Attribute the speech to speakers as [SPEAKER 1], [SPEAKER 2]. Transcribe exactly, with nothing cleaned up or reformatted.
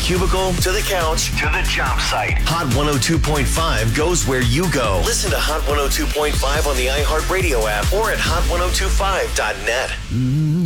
[SPEAKER 1] cubicle, to the couch, to the job site. Hot one oh two point five goes where you go. Listen to Hot one oh two point five on the iHeartRadio app or at hot ten twenty-five dot net.